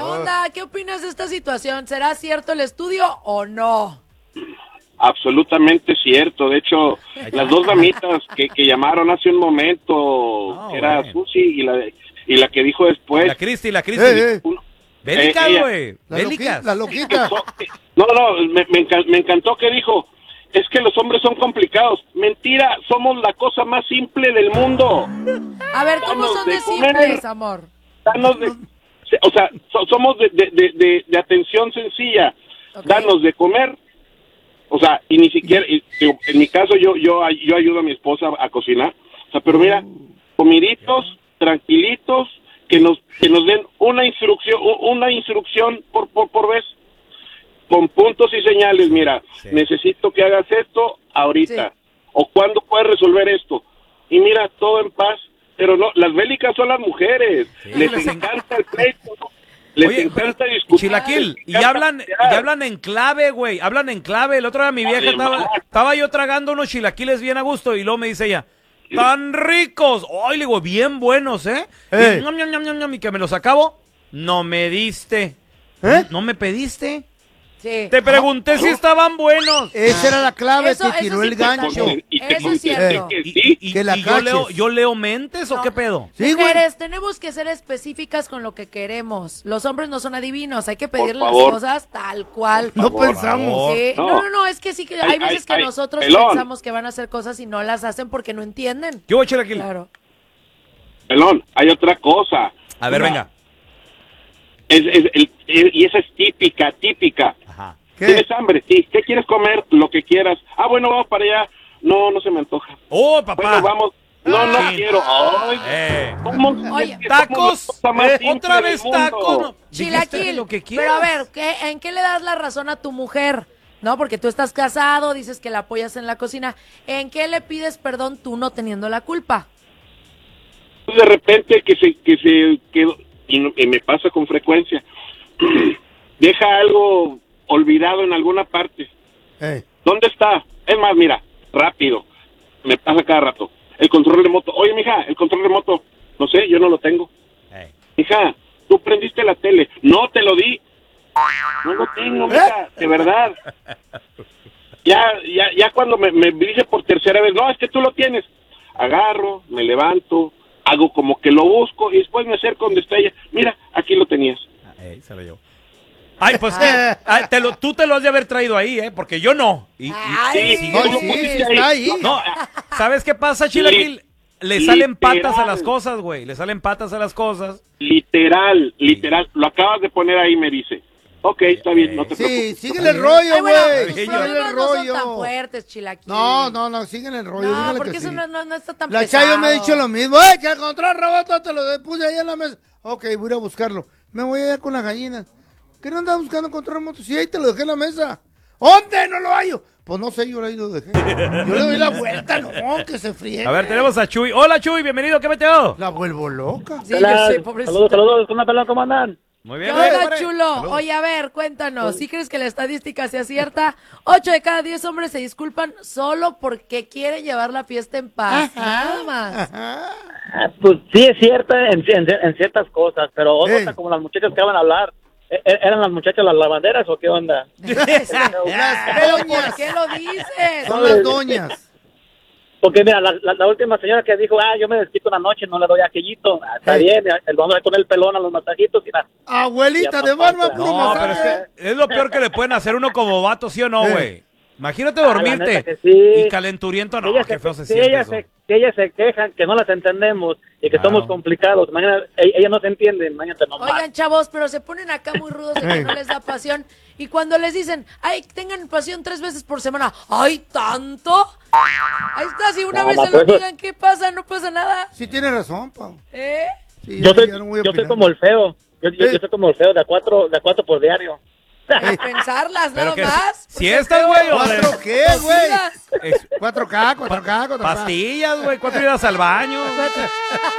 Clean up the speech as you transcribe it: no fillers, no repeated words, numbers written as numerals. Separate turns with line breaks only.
¿Qué onda? ¿Qué opinas de esta situación? ¿Será cierto el estudio o no?
Absolutamente cierto. De hecho, las dos damitas que llamaron hace un momento, era Susi y la que dijo después.
La Cristi.
Uno,
Bélicas,
ella.
güey. Bélicas.
La loquita.
No, me encantó que dijo, es que los hombres son complicados. Mentira, somos la cosa más simple del mundo.
A ver, ¿cómo son de simples, amor?
Somos de atención sencilla.
Okay.
Danos de comer. O sea, y ni siquiera, en mi caso yo ayudo a mi esposa a cocinar. O sea, pero mira, comiditos, tranquilitos, que nos den una instrucción por vez, con puntos y señales. Mira, necesito que hagas esto ahorita, o cuándo puedes resolver esto. Y mira, todo en paz. Pero no, las bélicas son las mujeres. Les encanta el pleito, ¿no? Les encanta discutir.
Chilaquil, y hablan en clave, güey. Hablan en clave. El otro día mi vieja estaba yo tragando unos chilaquiles bien a gusto y luego me dice ella, ¡tan ricos! ¡Ay, le digo, bien buenos, eh! Y que me los acabo, no me diste. ¿No me pediste?
Sí.
Te pregunté si estaban buenos.
Esa era la clave,
Eso
te tiró
sí
el
te
gancho.
Eso es cierto.
Y
Que la
yo leo mentes o qué pedo.
Sí, güey.
Mujeres, tenemos que ser específicas con lo que queremos. Los hombres no son adivinos, hay que pedirle las
favor.
cosas tal cual.
No pensamos.
Sí.
No.
No, es que sí, que hay veces que nosotros
pelón.
pensamos que van a hacer cosas y no las hacen porque no entienden.
¿Qué hubo, Chilaquil?
Claro.
Pelón, hay otra cosa.
A ver, venga.
Y esa es típica.
Ajá.
¿Tienes hambre? Sí. ¿Qué quieres comer? Lo que quieras. Ah, bueno, vamos para allá. No se me antoja.
¡Oh, papá!
Bueno, vamos. No quiero. Ay,
Oye,
¿tacos?
Otra
¿Otra vez tacos? No, dijiste
Chilaquil,
lo que
pero a
quieras.
ver, ¿en qué le das la razón a tu mujer? No, porque tú estás casado, dices que la apoyas en la cocina. ¿En qué le pides perdón tú no teniendo la culpa?
de repente que se quedó, y me pasa con frecuencia, deja algo olvidado en alguna parte. ¿Dónde está? Es más, mira, rápido, me pasa cada rato. El control remoto. Oye, mija, el control remoto, no sé, yo no lo tengo. Mija, tú prendiste la tele. No, te lo di. No lo tengo, mija, de verdad. Ya cuando me dice por tercera vez, no, es que tú lo tienes. Agarro, me levanto, hago como que lo busco y después me acerco donde está ella. Mira, aquí lo tenías.
Se lo llevo. Ay, pues tú te lo has de haber traído ahí, porque yo no.
Sí,
está ahí.
No, ¿sabes qué pasa, Chilaquil? Le salen patas a las cosas, güey. Le salen patas a las cosas.
Literal. Lo acabas de poner ahí, me dice. Ok, está bien, no te preocupes.
Sí, síguele el rollo,
Ay, bueno,
güey.
tus
Síguele
problemas
el
no son
rollo.
tan fuertes, Chilaquil.
No, síguele el rollo.
No,
dígale
porque
que
eso
sí.
no está tan
La
pesado.
Chayo me ha dicho lo mismo. Que al control roboto te lo puse ahí en la mesa. Ok, voy a ir a buscarlo. Me voy a ir con las gallinas. ¿Qué no andas buscando control remoto? Sí, ahí te lo dejé en la mesa. ¿Dónde? No lo hallo. Pues no sé, yo ahí lo dejé. Yo le doy la vuelta, no, que se fríe.
A ver, tenemos a Chuy. Hola, Chuy, bienvenido, ¿qué meteo?
La vuelvo loca.
Sí, yo sé, pobrecito.
Saludos, ¿cómo andan?
Muy
¿Qué
bien.
onda,
compadre.
chulo?
Saludos.
Oye, a ver, cuéntanos. ¿Sí crees que la estadística sea cierta? 8 de cada 10 hombres se disculpan solo porque quieren llevar la fiesta en paz. Nada más.
Pues sí es cierta en ciertas cosas, pero otra como las muchachas que van a hablar. ¿Eran las muchachas las lavanderas o qué onda?
Pero ¿por
doñas.
qué lo dices?
Son las doñas.
Porque mira, la última señora que dijo, yo me desquito una noche, no le doy aquellito. Está bien, vamos a poner el pelón a los masajitos y nada.
Abuelita
Ya,
de barba,
papá,
puro
No, pero
masaje.
es lo peor que le pueden hacer uno como vato, ¿sí o no, güey? Imagínate
la
dormirte
neta que sí.
y calenturiento, no,
Ellas
qué feo se
que
siente
ellas
eso.
que ellas se quejan, que no las entendemos y que
Claro.
somos complicados. Mañana, ellas no se entienden, mañana nomás.
Oigan, chavos, pero se ponen acá muy rudos de que no les da pasión. Y cuando les dicen, tengan pasión 3 veces por semana, ¡ay, tanto! Ahí está, si una
No,
vez
ma,
se lo
pues,
digan, ¿qué pasa? No pasa nada.
Sí, tiene razón, Pau.
¿Eh?
Sí,
Yo soy
ya no voy a
yo soy
opinar.
como el feo. Yo soy como el feo de a cuatro por diario.
A pensarlas,
Pero
nada
que
más.
si estas, güey, o de-
¿4 qué, güey?
Cocidas.
4K.
pastillas, güey, 4 idas al baño.